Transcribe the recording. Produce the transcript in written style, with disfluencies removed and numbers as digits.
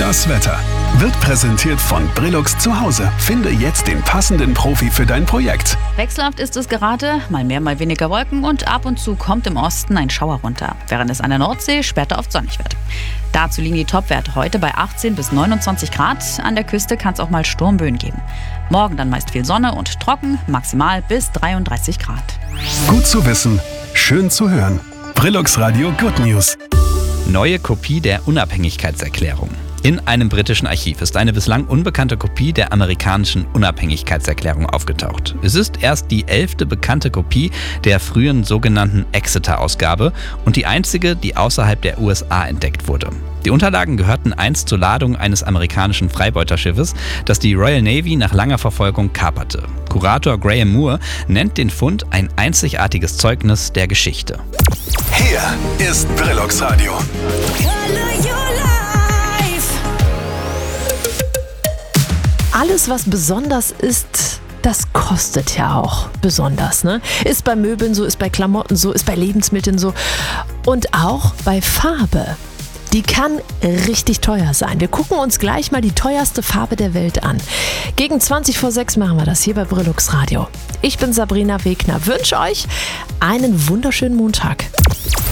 Das Wetter wird präsentiert von Brillux zu Hause. Finde jetzt den passenden Profi für dein Projekt. Wechselhaft ist es gerade, mal mehr, mal weniger Wolken und ab und zu kommt im Osten ein Schauer runter, während es an der Nordsee später oft sonnig wird. Dazu liegen die Topwerte heute bei 18 bis 29 Grad. An der Küste kann es auch mal Sturmböen geben. Morgen dann meist viel Sonne und trocken, maximal bis 33 Grad. Gut zu wissen, schön zu hören. Brillux Radio Good News. Neue Kopie der Unabhängigkeitserklärung. In einem britischen Archiv ist eine bislang unbekannte Kopie der amerikanischen Unabhängigkeitserklärung aufgetaucht. Es ist erst die 11. bekannte Kopie der frühen sogenannten Exeter-Ausgabe und die einzige, die außerhalb der USA entdeckt wurde. Die Unterlagen gehörten einst zur Ladung eines amerikanischen Freibeuterschiffes, das die Royal Navy nach langer Verfolgung kaperte. Kurator Graham Moore nennt den Fund ein einzigartiges Zeugnis der Geschichte. Hier ist Brillux Radio. Alles, was besonders ist, das kostet ja auch besonders, ne? Ist bei Möbeln so, ist bei Klamotten so, ist bei Lebensmitteln so und auch bei Farbe. Die kann richtig teuer sein. Wir gucken uns gleich mal die teuerste Farbe der Welt an. Gegen 6:20 machen wir das hier bei Brillux Radio. Ich bin Sabrina Wegner. Wünsche euch einen wunderschönen Montag.